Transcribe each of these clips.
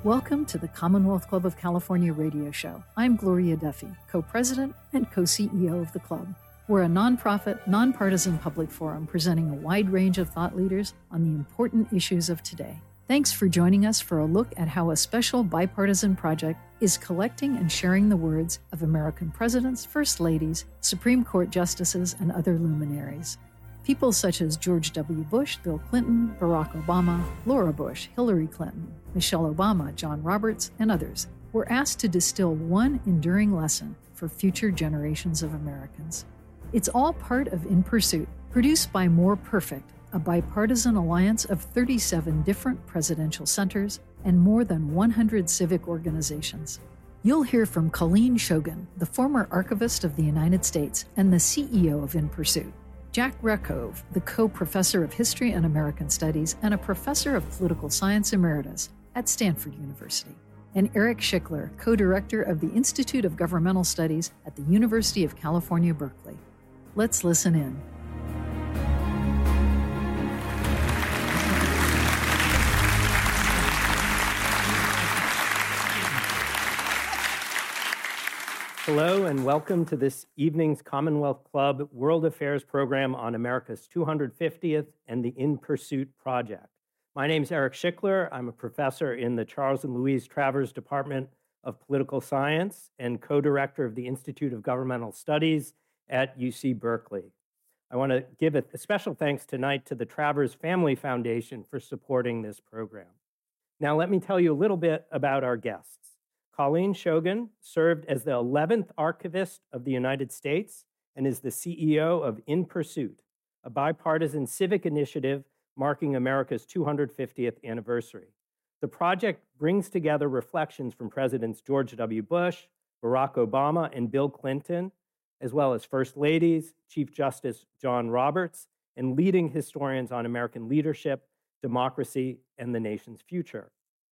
Welcome to the Commonwealth Club of California radio show. I'm Gloria Duffy, co-president and co-CEO of the club. We're a nonprofit, nonpartisan public forum presenting a wide range of thought leaders on the important issues of today. Thanks for joining us for a look at how a special bipartisan project is collecting and sharing the words of American presidents, first ladies, Supreme Court justices, and other luminaries. People such as George W. Bush, Bill Clinton, Barack Obama, Laura Bush, Hillary Clinton, Michelle Obama, John Roberts, and others were asked to distill one enduring lesson for future generations of Americans. It's all part of In Pursuit, produced by More Perfect, a bipartisan alliance of 37 different presidential centers and more than 100 civic organizations. You'll hear from Colleen Shogan, the former Archivist of the United States and the CEO of In Pursuit, Jack Rekove, the co-professor of History and American Studies and a professor of Political Science Emeritus at Stanford University, and Eric Schickler, co-director of the Institute of Governmental Studies at the University of California, Berkeley. Let's listen in. Hello and welcome to this evening's Commonwealth Club World Affairs program on America's 250th and the In Pursuit Project. My name is Eric Schickler. I'm a professor in the Charles and Louise Travers Department of Political Science and co-director of the Institute of Governmental Studies at UC Berkeley. I want to give a special thanks tonight to the Travers Family Foundation for supporting this program. Now let me tell you a little bit about our guests. Colleen Shogan served as the 11th Archivist of the United States and is the CEO of In Pursuit, a bipartisan civic initiative marking America's 250th anniversary. The project brings together reflections from Presidents George W. Bush, Barack Obama, and Bill Clinton, as well as First Ladies, Chief Justice John Roberts, and leading historians on American leadership, democracy, and the nation's future.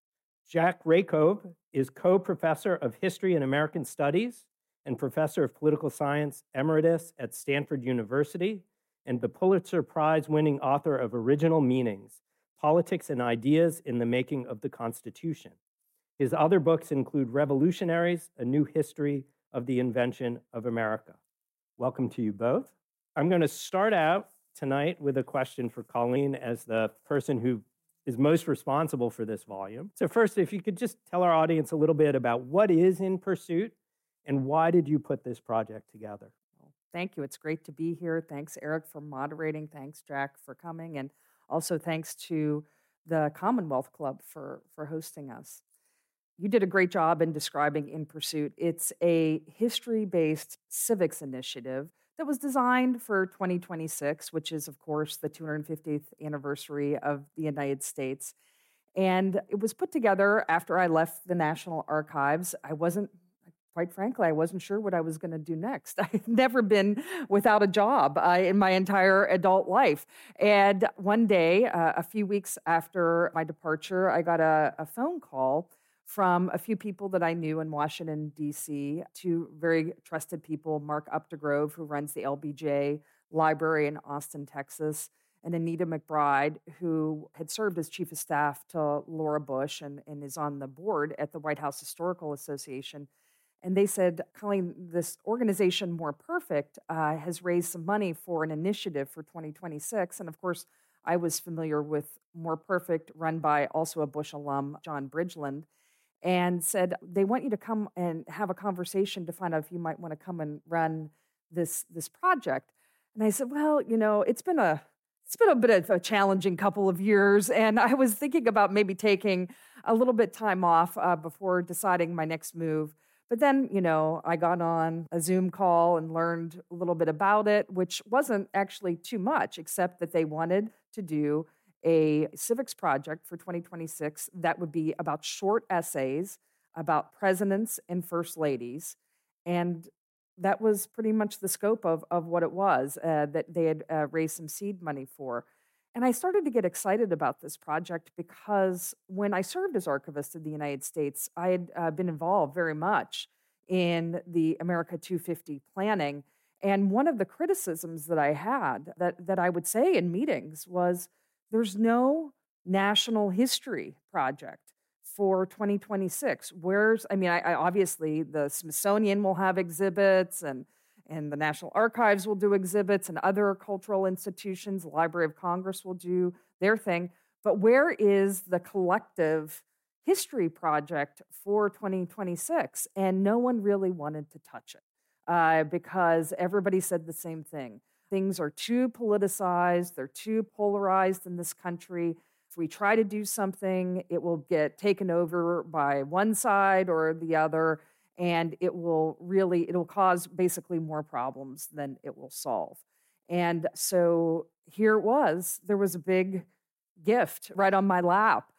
Jack Rekove is co-professor of History and American Studies and professor of Political Science Emeritus at Stanford University and the Pulitzer Prize-winning author of Original Meanings, Politics and Ideas in the Making of the Constitution. His other books include Revolutionaries, A New History of the Invention of America. Welcome to you both. I'm going to start out tonight with a question for Colleen as the person who is most responsible for this volume. So first, if you could just tell our audience a little bit about what is In Pursuit and why did you put this project together? Thank you. It's great to be here. Thanks, Eric, for moderating. Thanks, Jack, for coming. And also thanks to the Commonwealth Club for hosting us. You did a great job in describing In Pursuit. It's a history-based civics initiative that was designed for 2026, which is, of course, the 250th anniversary of the United States. And it was put together after I left the National Archives. Quite frankly, I wasn't sure what I was going to do next. I've never been without a job in my entire adult life. And one day, a few weeks after my departure, I got a phone call from a few people that I knew in Washington, D.C., two very trusted people, Mark Updegrove, who runs the LBJ Library in Austin, Texas, and Anita McBride, who had served as chief of staff to Laura Bush and is on the board at the White House Historical Association. And they said, Colleen, this organization, More Perfect, has raised some money for an initiative for 2026. And of course, I was familiar with More Perfect, run by also a Bush alum, John Bridgeland, and said, they want you to come and have a conversation to find out if you might want to come and run this project. And I said, well, it's been a bit of a challenging couple of years, and I was thinking about maybe taking a little bit time off before deciding my next move. But then, I got on a Zoom call and learned a little bit about it, which wasn't actually too much, except that they wanted to do a civics project for 2026 that would be about short essays about presidents and first ladies. And that was pretty much the scope of what it was that they had raised some seed money for. And I started to get excited about this project because when I served as Archivist of the United States, I had been involved very much in the America 250 planning. And one of the criticisms that I had that I would say in meetings was, there's no national history project for 2026? I obviously the Smithsonian will have exhibits and the National Archives will do exhibits and other cultural institutions, the Library of Congress will do their thing. But where is the collective history project for 2026? And no one really wanted to touch it because everybody said the same thing. Things are too politicized, they're too polarized in this country. If we try to do something, it will get taken over by one side or the other, and it'll cause basically more problems than it will solve. And so here it was, there was a big gift right on my lap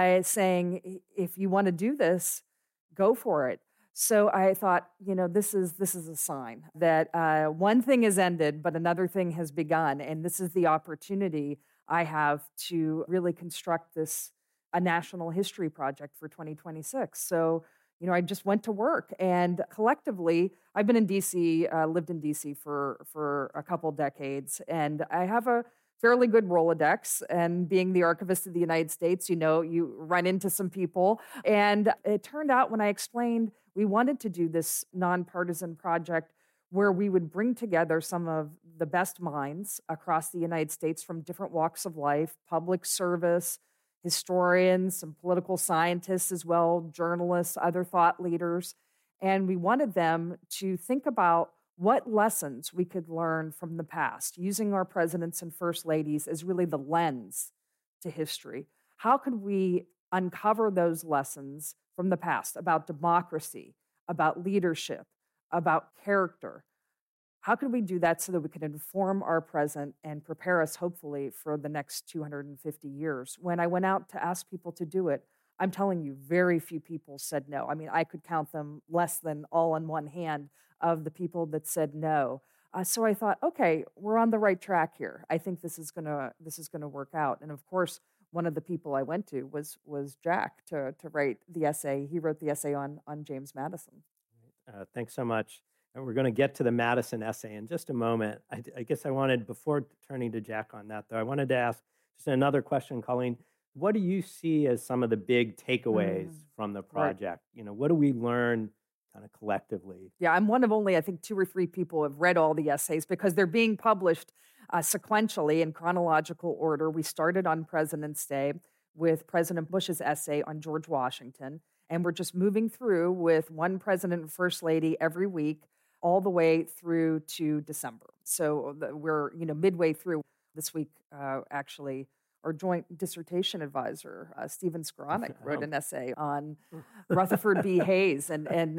saying, if you want to do this, go for it. So I thought, this is a sign that one thing has ended, but another thing has begun. And this is the opportunity I have to really construct a national history project for 2026. So, I just went to work, and collectively, I've been in DC, lived in DC for a couple decades, and I have a fairly good Rolodex. And being the Archivist of the United States, you run into some people. And it turned out when I explained we wanted to do this nonpartisan project where we would bring together some of the best minds across the United States from different walks of life, public service, historians, some political scientists as well, journalists, other thought leaders. And we wanted them to think about what lessons we could learn from the past, using our presidents and first ladies as really the lens to history. How could we uncover those lessons from the past about democracy, about leadership, about character? How could we do that so that we could inform our present and prepare us, hopefully, for the next 250 years? When I went out to ask people to do it, I'm telling you, very few people said no. I mean, I could count them less than all on one hand of the people that said no. So I thought, okay, we're on the right track here. I think this is gonna work out. And of course, one of the people I went to was Jack to write the essay. He wrote the essay on James Madison. Thanks so much. And we're going to get to the Madison essay in just a moment. I guess I wanted, before turning to Jack on that, though, I wanted to ask just another question, Colleen. What do you see as some of the big takeaways from the project? Right. What do we learn kind of collectively? Yeah, I'm one of only, I think, 2 or 3 people who have read all the essays because they're being published sequentially in chronological order. We started on President's Day with President Bush's essay on George Washington, and we're just moving through with one president and first lady every week, all the way through to December. So we're midway through this week. Actually, our joint dissertation advisor, Stephen Skowronek, wrote an essay on Rutherford B. Hayes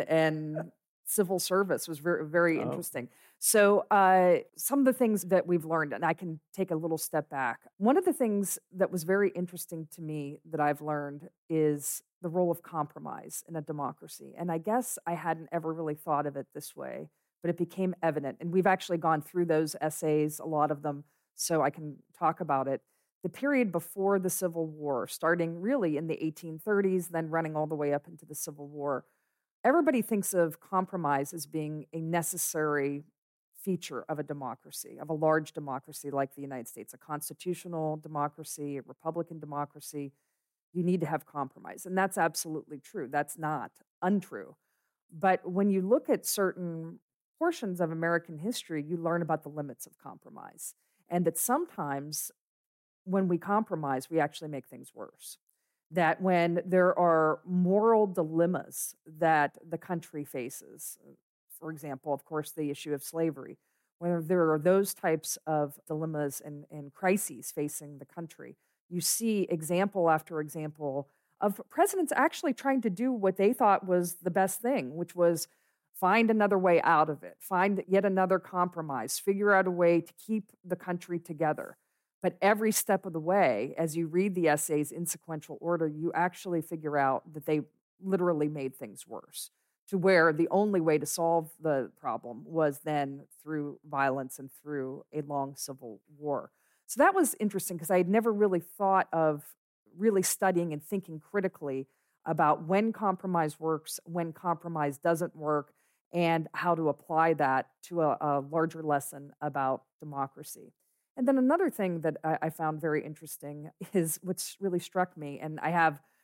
and civil service. Was very, very interesting. So some of the things that we've learned, and I can take a little step back. One of the things that was very interesting to me that I've learned is the role of compromise in a democracy. And I guess I hadn't ever really thought of it this way, but it became evident. And we've actually gone through those essays, a lot of them, so I can talk about it. The period before the Civil War, starting really in the 1830s, then running all the way up into the Civil War, everybody thinks of compromise as being a necessary feature of a democracy, of a large democracy like the United States, a constitutional democracy, a Republican democracy. You need to have compromise. And that's absolutely true. That's not untrue. But when you look at certain portions of American history, you learn about the limits of compromise. And that sometimes when we compromise, we actually make things worse. That when there are moral dilemmas that the country faces, for example, of course, the issue of slavery, when there are those types of dilemmas and crises facing the country, you see example after example of presidents actually trying to do what they thought was the best thing, which was find another way out of it, find yet another compromise, figure out a way to keep the country together. But every step of the way, as you read the essays in sequential order, you actually figure out that they literally made things worse, to where the only way to solve the problem was then through violence and through a long civil war. So that was interesting because I had never really thought of really studying and thinking critically about when compromise works, when compromise doesn't work, and how to apply that to a larger lesson about democracy. And then another thing that I found very interesting is what's really struck me, and I have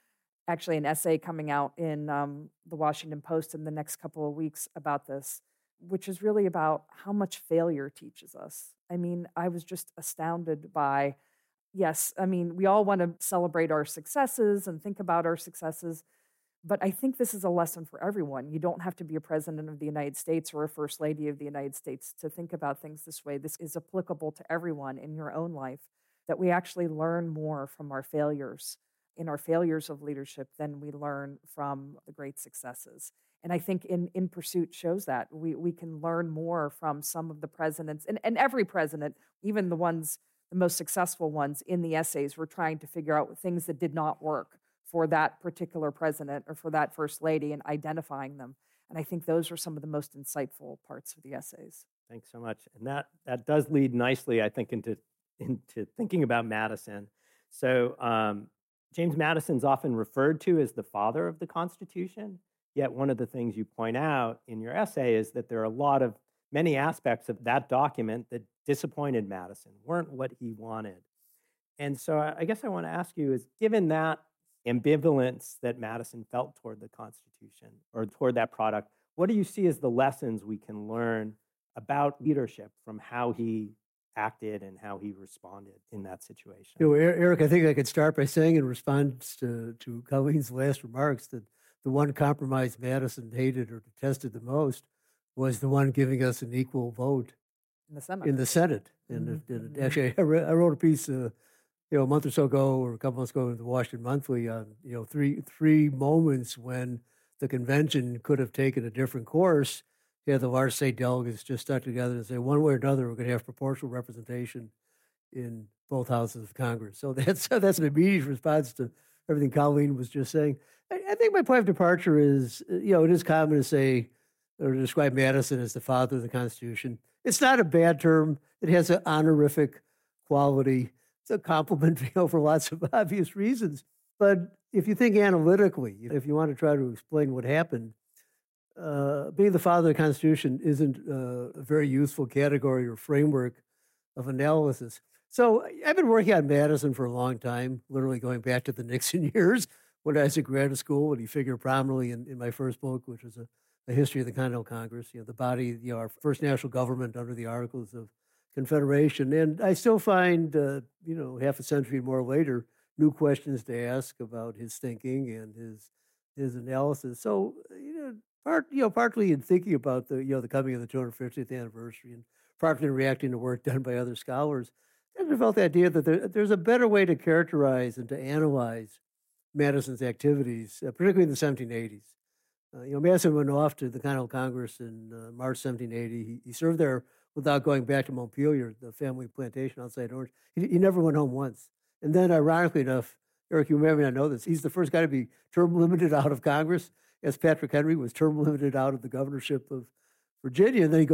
actually an essay coming out in the Washington Post in the next couple of weeks about this, which is really about how much failure teaches us. I mean, I was just astounded by, yes, I mean, we all want to celebrate our successes and think about our successes, but I think this is a lesson for everyone. You don't have to be a president of the United States or a first lady of the United States to think about things this way. This is applicable to everyone in your own life, that we actually learn more from our failures in our failures of leadership than we learn from the great successes. And I think in Pursuit shows that we can learn more from some of the presidents and every president, even the most successful ones in the essays. We're trying to figure out things that did not work for that particular president or for that first lady and identifying them. And I think those are some of the most insightful parts of the essays. Thanks so much. And that does lead nicely, I think, into thinking about Madison. So James Madison's often referred to as the father of the Constitution. Yet one of the things you point out in your essay is that there are many aspects of that document that disappointed Madison, weren't what he wanted. And so I guess I want to ask you is, given that ambivalence that Madison felt toward the Constitution or toward that product, what do you see as the lessons we can learn about leadership from how he acted and how he responded in that situation? Eric, I think I could start by saying in response to Colleen's last remarks that the one compromise Madison hated or detested the most was the one giving us an equal vote in the Senate. And actually, I wrote a piece a month or so ago or a couple months ago in the Washington Monthly on three moments when the convention could have taken a different course. Yeah, the large state delegates just stuck together and say, one way or another, we're going to have proportional representation in both houses of Congress. So that's an immediate response to everything Colleen was just saying. I think my point of departure is, it is common to say or to describe Madison as the father of the Constitution. It's not a bad term. It has an honorific quality. It's a compliment, for lots of obvious reasons. But if you think analytically, if you want to try to explain what happened, being the father of the Constitution isn't a very useful category or framework of analysis. So I've been working on Madison for a long time, literally going back to the Nixon years when I was at graduate school, and he figured prominently in my first book, which was a history of the Continental Congress, the body, our first national government under the Articles of Confederation. And I still find, half a century and more later, new questions to ask about his thinking and his analysis. So, partly in thinking about the coming of the 250th anniversary and partly in reacting to work done by other scholars, I developed the idea that there's a better way to characterize and to analyze Madison's activities, particularly in the 1780s. Madison went off to the Continental Congress in March 1780. He served there without going back to Montpelier, the family plantation outside Orange. He never went home once. And then, ironically enough, Eric, you may not know this, he's the first guy to be term limited out of Congress, as Patrick Henry was term limited out of the governorship of Virginia. And then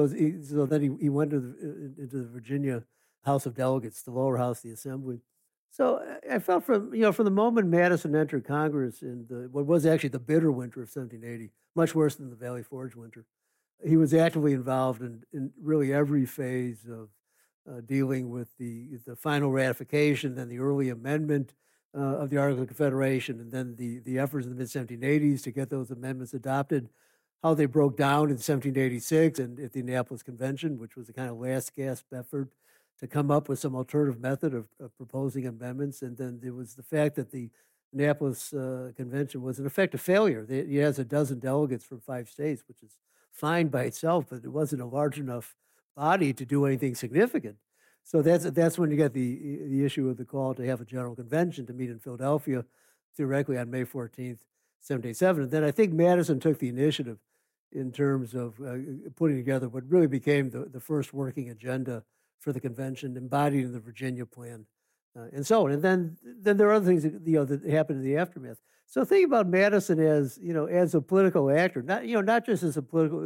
he went into the Virginia House of Delegates, the lower house, the Assembly. So I felt from the moment Madison entered Congress in what was actually the bitter winter of 1780, much worse than the Valley Forge winter, he was actively involved in really every phase of dealing with the final ratification, then the early amendment of the Articles of Confederation, and then the efforts in the mid-1780s to get those amendments adopted, how they broke down in 1786 and at the Annapolis Convention, which was a kind of last-gasp effort to come up with some alternative method of proposing amendments. And then there was the fact that the Annapolis Convention was in effect a failure. It has a dozen delegates from 5 states, which is fine by itself, but it wasn't a large enough body to do anything significant. So that's when you get the issue of the call to have a general convention to meet in Philadelphia, theoretically on May 14th, 1787. And then I think Madison took the initiative in terms of putting together what really became the first working agenda for the convention, embodied in the Virginia Plan, and so on. And then there are other things that happened in the aftermath. So think about Madison as a political actor, not just as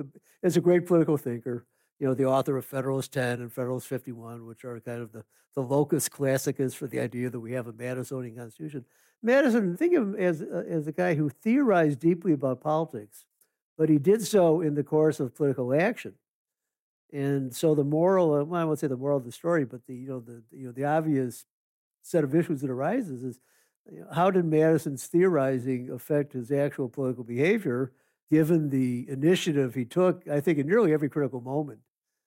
a great political thinker. The author of Federalist 10 and Federalist 51, which are kind of the locus classicus for the idea that we have a Madisonian Constitution. Madison, think of him as a guy who theorized deeply about politics, but he did so in the course of political action. And so the moral, I won't say the moral of the story, but the obvious set of issues that arises is How did Madison's theorizing affect his actual political behavior, given the initiative he took, I think, in nearly every critical moment,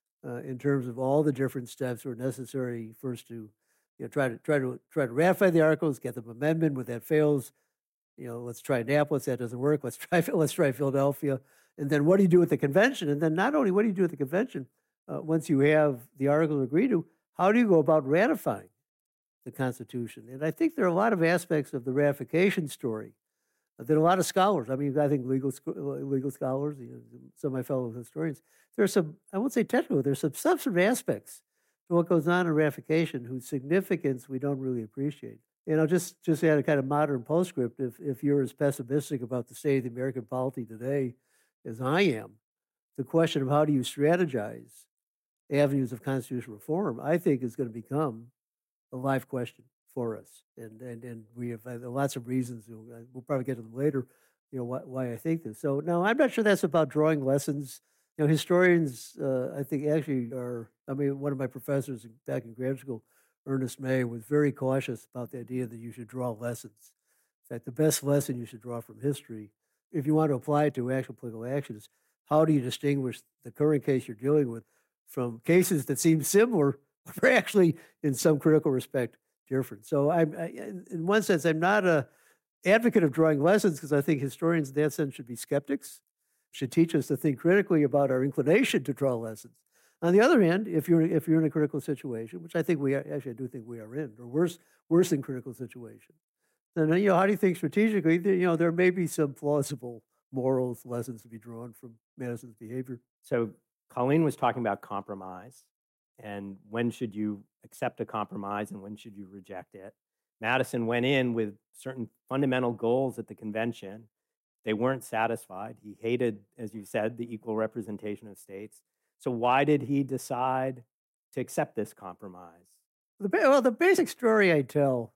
in terms of all the different steps were necessary first to, try to ratify the articles, get them amendment. When that fails, let's try Annapolis. That doesn't work. Let's try Philadelphia. And then what do you do with the convention? And then not only what do you do with the convention, once you have the articles agreed to, how do you go about ratifying the Constitution? And I think there are a lot of aspects of the ratification story that a lot of scholars, I think legal scholars, some of my fellow historians, there's some, I won't say technical, there's some substantive aspects to what goes on in ratification whose significance we don't really appreciate. And I'll just add a kind of modern postscript. If you're as pessimistic about the state of the American polity today as I am, the question of how do you strategize avenues of constitutional reform, I think, is going to become a live question for us. And we have lots of reasons. We'll probably get to them later, why I think this. So now I'm not sure that's about drawing lessons. Historians, I think, actually are, one of my professors back in graduate school, Ernest May, was very cautious about the idea that you should draw lessons. In fact, the best lesson you should draw from history, if you want to apply it to actual political action, is how do you distinguish the current case you're dealing with from cases that seem similar, but are actually, in some critical respect, different. So in one sense, I'm not an advocate of drawing lessons, because I think historians in that sense should be skeptics, should teach us to think critically about our inclination to draw lessons. On the other hand, if you're in a critical situation, which I think we are, actually I do think we are in, or worse than critical situation, then how do you think strategically? There may be some plausible moral lessons to be drawn from Madison's behavior. So Colleen was talking about compromise, and when should you accept a compromise and when should you reject it? Madison went in with certain fundamental goals at the convention. They weren't satisfied. He hated, as you said, the equal representation of states. So why did he decide to accept this compromise? The basic story I tell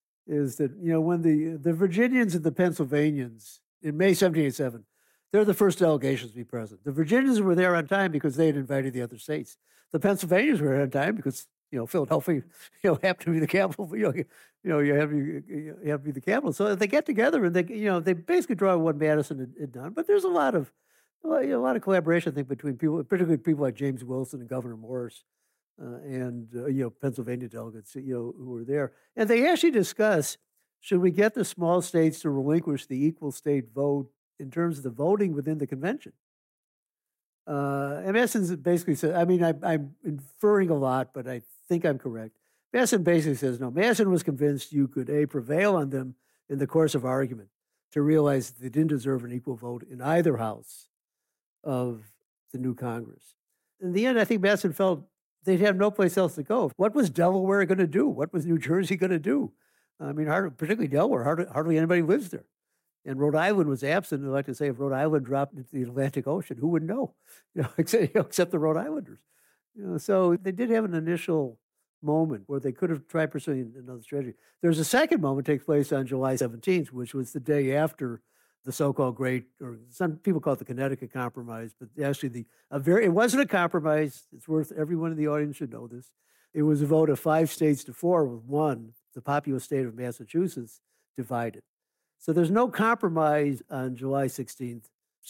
is that, when the Virginians and the Pennsylvanians in May 1787, they're the first delegations to be present. The Virginians were there on time because they had invited the other states. The Pennsylvanians were there on time because, Philadelphia, happened to be the capital. You have to be the capital. So they get together and they basically draw what Madison had done. But there's a lot of collaboration, I think, between people, particularly people like James Wilson and Governor Morris, and Pennsylvania delegates, who were there, and they actually discuss, should we get the small states to relinquish the equal state vote in terms of the voting within the convention? And Madison basically said, I'm inferring a lot, but I think I'm correct. Madison basically says, no, Madison was convinced you could, prevail on them in the course of argument to realize that they didn't deserve an equal vote in either house of the new Congress. In the end, I think Madison felt they'd have no place else to go. What was Delaware going to do? What was New Jersey going to do? Particularly Delaware, hardly anybody lives there. And Rhode Island was absent. I like to say, if Rhode Island dropped into the Atlantic Ocean, who would know? Except the Rhode Islanders. So they did have an initial moment where they could have tried pursuing another strategy. There's a second moment that takes place on July 17th, which was the day after the so-called great, or some people call it the Connecticut Compromise, but actually it wasn't a compromise. It's worth, everyone in the audience should know this. It was a vote of 5 states to 4, with one, the populous state of Massachusetts, divided. So there's no compromise on July 16th,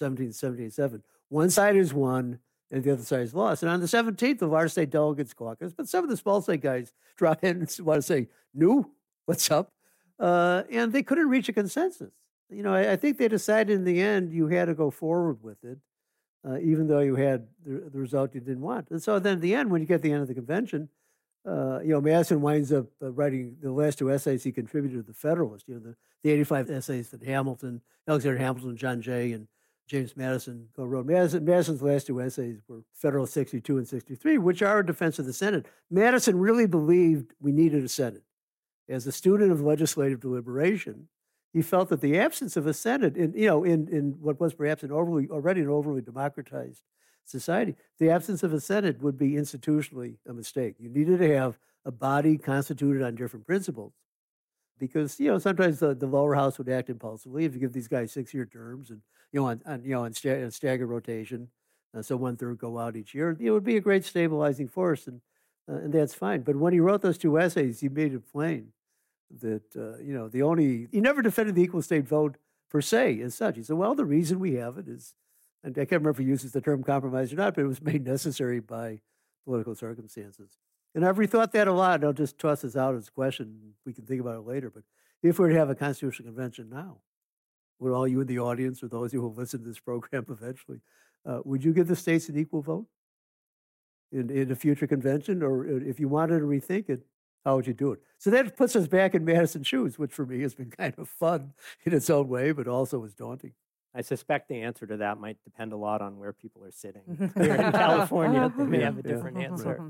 1777. One side is won and the other side is lost. And on the 17th, the large state delegates caucus, but some of the small state guys drop in and want to say, "No, what's up?" And they couldn't reach a consensus. I think they decided in the end you had to go forward with it, even though you had the result you didn't want. And so then at the end, when you get to the end of the convention, Madison winds up writing the last 2 essays he contributed to the Federalist. The 85 essays that Alexander Hamilton, John Jay, and James Madison wrote. Madison's last 2 essays were Federalist 62 and 63, which are a defense of the Senate. Madison really believed we needed a Senate. As a student of legislative deliberation, he felt that the absence of a Senate in what was perhaps already an overly democratized society, the absence of a Senate would be institutionally a mistake. You needed to have a body constituted on different principles, because sometimes the lower house would act impulsively if you give these guys 6-year terms and on staggered rotation, so 1/3 go out each year. It would be a great stabilizing force, and that's fine. But when he wrote those 2 essays, he made it plain that, he never defended the equal state vote per se as such. He said, well, the reason we have it is, and I can't remember if he uses the term compromise or not, but it was made necessary by political circumstances. And I've rethought that a lot. And I'll just toss this out as a question. We can think about it later. But if we were to have a constitutional convention now, would all you in the audience or those who will listen to this program eventually, would you give the states an equal vote in a future convention? Or if you wanted to rethink it, how would you do it? So that puts us back in Madison's shoes, which for me has been kind of fun in its own way, but also is daunting. I suspect the answer to that might depend a lot on where people are sitting. Here in California, they may have a different answer.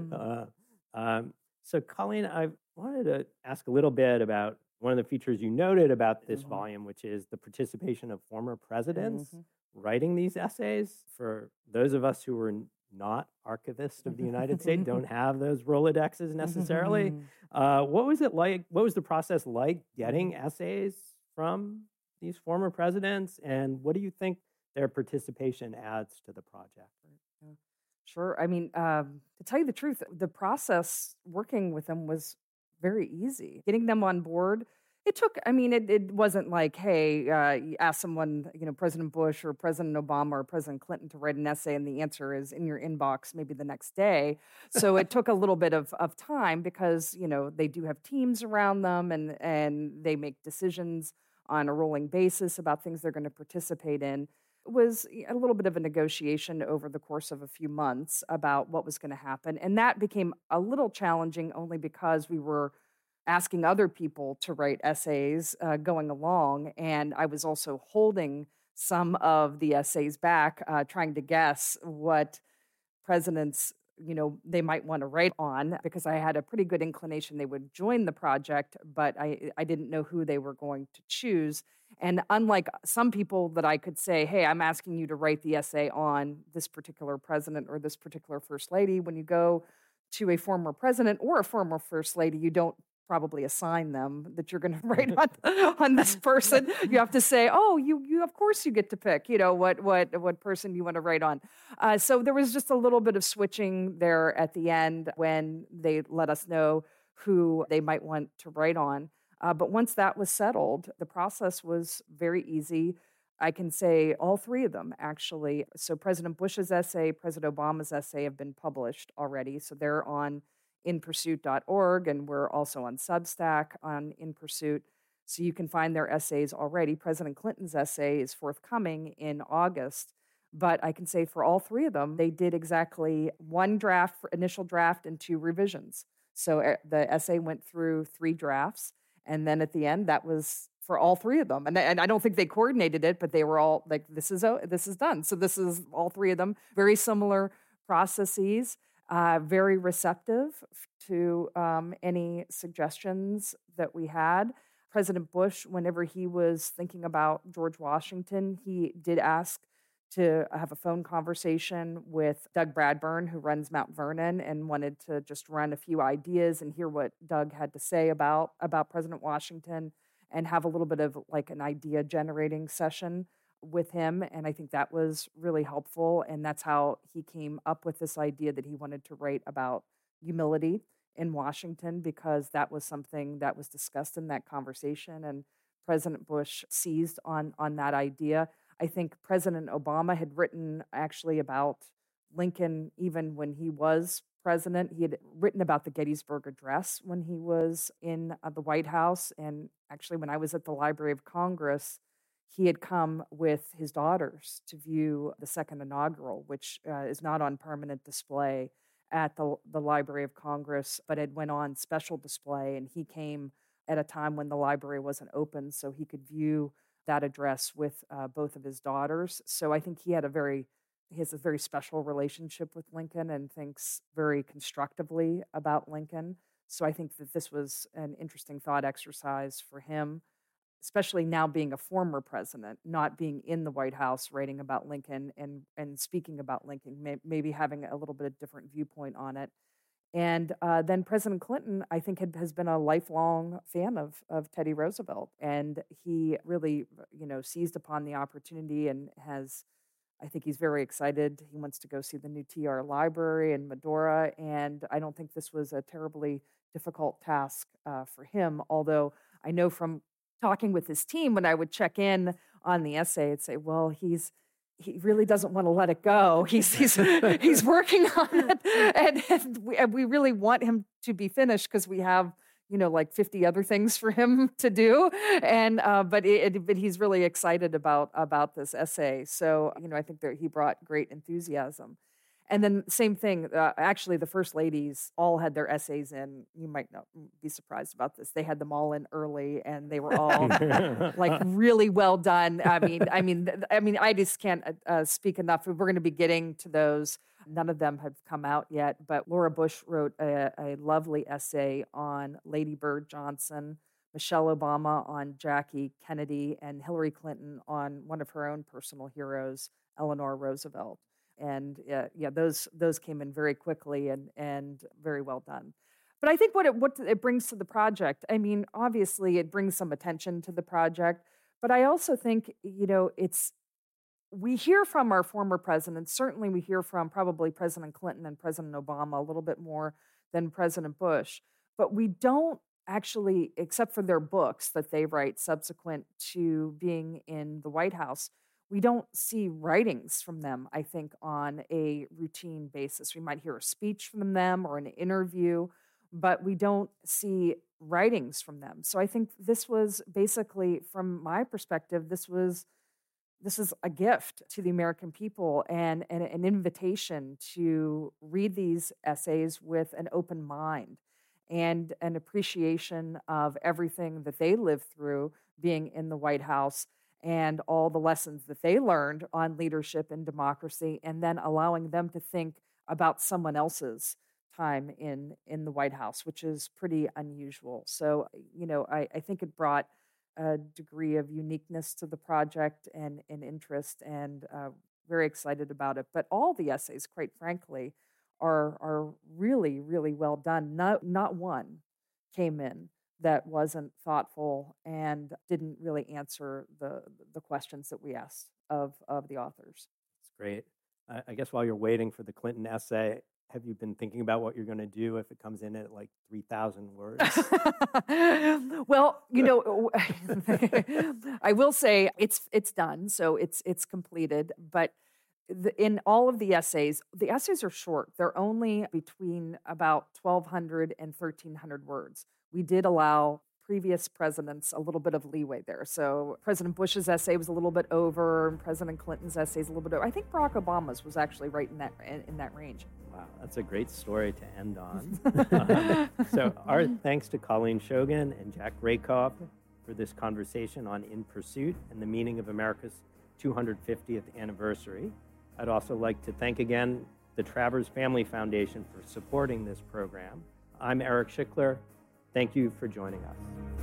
So, Colleen, I wanted to ask a little bit about one of the features you noted about this volume, which is the participation of former presidents writing these essays. For those of us who were not archivists of the United States, don't have those Rolodexes necessarily. What was it like? What was the process like getting essays from these former presidents? And what do you think their participation adds to the project? Sure. I mean, to tell you the truth, the process working with them was very easy. Getting them on board, it took, it wasn't like, hey, you ask someone, President Bush or President Obama or President Clinton to write an essay and the answer is in your inbox maybe the next day. So it took a little bit of time because, they do have teams around them and they make decisions on a rolling basis about things they're going to participate in. It was a little bit of a negotiation over the course of a few months about what was going to happen. And that became a little challenging only because we were asking other people to write essays going along. And I was also holding some of the essays back, trying to guess what presidents, they might want to write on, because I had a pretty good inclination they would join the project, but I didn't know who they were going to choose. And unlike some people that I could say, hey, I'm asking you to write the essay on this particular president or this particular first lady, when you go to a former president or a former first lady, you don't probably assign them that you're going to write on this person. You have to say, oh, you of course you get to pick, what person you want to write on. So there was just a little bit of switching there at the end when they let us know who they might want to write on. But once that was settled, the process was very easy. I can say all three of them, actually. So President Bush's essay, President Obama's essay have been published already. So they're on inpursuit.org, and we're also on Substack on In Pursuit. So you can find their essays already. President Clinton's essay is forthcoming in August. But I can say for all three of them, they did exactly one draft, initial draft, and 2 revisions. So the essay went through 3 drafts. And then at the end, that was for all 3 of them. And I don't think they coordinated it, but they were all like, this is done. So this is all 3 of them. Very similar processes, very receptive to any suggestions that we had. President Bush, whenever he was thinking about George Washington, he did ask to have a phone conversation with Doug Bradburn, who runs Mount Vernon, and wanted to just run a few ideas and hear what Doug had to say about President Washington and have a little bit of like an idea generating session with him. And I think that was really helpful. And that's how he came up with this idea that he wanted to write about humility in Washington, because that was something that was discussed in that conversation. And President Bush seized on that idea. I think President Obama had written actually about Lincoln even when he was president. He had written about the Gettysburg Address when he was in the White House. And actually, when I was at the Library of Congress, he had come with his daughters to view the second inaugural, which is not on permanent display at the Library of Congress, but it went on special display. And he came at a time when the library wasn't open, so he could view that address with both of his daughters. So I think he has a very special relationship with Lincoln and thinks very constructively about Lincoln. So I think that this was an interesting thought exercise for him, especially now being a former president, not being in the White House writing about Lincoln and speaking about Lincoln, maybe having a little bit of different viewpoint on it. And then President Clinton, I think, has been a lifelong fan of Teddy Roosevelt. And he really, seized upon the opportunity and I think he's very excited. He wants to go see the new TR Library in Medora. And I don't think this was a terribly difficult task for him. Although I know from talking with his team, when I would check in on the essay, I'd say, well, he really doesn't want to let it go. He's working on it, and we really want him to be finished because we have like 50 other things for him to do. And but he's really excited about this essay. So I think that he brought great enthusiasm. And then same thing, actually the First Ladies all had their essays in. You might not be surprised about this. They had them all in early, and they were all like really well done. I mean, I just can't speak enough. We're going to be getting to those. None of them have come out yet, but Laura Bush wrote a lovely essay on Lady Bird Johnson, Michelle Obama on Jackie Kennedy, and Hillary Clinton on one of her own personal heroes, Eleanor Roosevelt. And those came in very quickly and very well done. But I think what it brings to the project, I mean, obviously it brings some attention to the project, but I also think, we hear from our former presidents. Certainly we hear from probably President Clinton and President Obama a little bit more than President Bush, but we don't actually, except for their books that they write subsequent to being in the White House, we don't see writings from them, I think, on a routine basis. We might hear a speech from them or an interview, but we don't see writings from them. So I think this was basically, from my perspective, this is a gift to the American people and an invitation to read these essays with an open mind and an appreciation of everything that they lived through being in the White House and all the lessons that they learned on leadership and democracy, and then allowing them to think about someone else's time in the White House, which is pretty unusual. So, I think it brought a degree of uniqueness to the project and interest, and very excited about it. But all the essays, quite frankly, are really, really well done. Not one came in that wasn't thoughtful and didn't really answer the questions that we asked of the authors. That's great. I guess while you're waiting for the Clinton essay, have you been thinking about what you're going to do if it comes in at like 3,000 words? Well, I will say it's done, so it's completed. But in all of the essays are short. They're only between about 1,200 and 1,300 words. We did allow previous presidents a little bit of leeway there. So President Bush's essay was a little bit over, and President Clinton's essay is a little bit over. I think Barack Obama's was actually right in that range. Wow, that's a great story to end on. So our thanks to Colleen Shogan and Jack Rakoff for this conversation on In Pursuit and the meaning of America's 250th anniversary. I'd also like to thank again the Travers Family Foundation for supporting this program. I'm Eric Schickler. Thank you for joining us.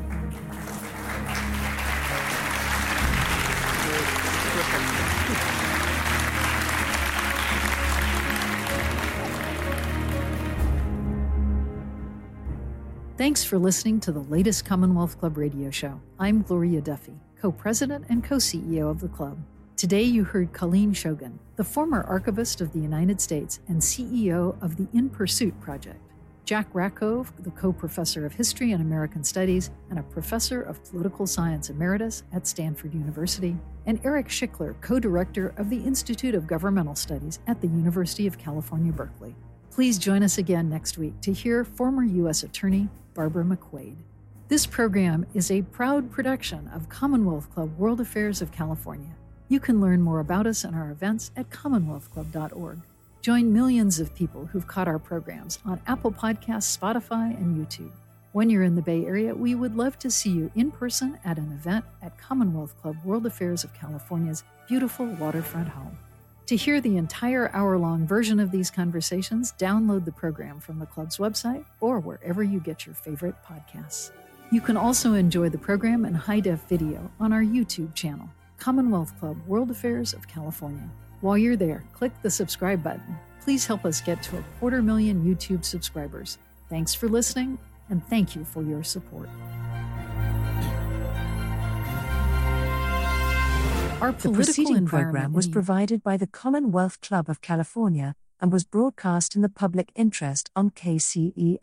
Thanks for listening to the latest Commonwealth Club radio show. I'm Gloria Duffy, co-president and co-CEO of the club. Today you heard Colleen Shogan, the former archivist of the United States and CEO of the In Pursuit Project. Jack Rakoff, the co-professor of History and American Studies and a professor of Political Science Emeritus at Stanford University, and Eric Schickler, co-director of the Institute of Governmental Studies at the University of California, Berkeley. Please join us again next week to hear former U.S. Attorney Barbara McQuaid. This program is a proud production of Commonwealth Club World Affairs of California. You can learn more about us and our events at commonwealthclub.org. Join millions of people who've caught our programs on Apple Podcasts, Spotify, and YouTube. When you're in the Bay Area, we would love to see you in person at an event at Commonwealth Club World Affairs of California's beautiful waterfront home. To hear the entire hour-long version of these conversations, download the program from the club's website or wherever you get your favorite podcasts. You can also enjoy the program in high-def video on our YouTube channel, Commonwealth Club World Affairs of California. While you're there, click the subscribe button. Please help us get to 250,000 YouTube subscribers. Thanks for listening, and thank you for your support. The preceding program was provided by the Commonwealth Club of California and was broadcast in the public interest on KCEA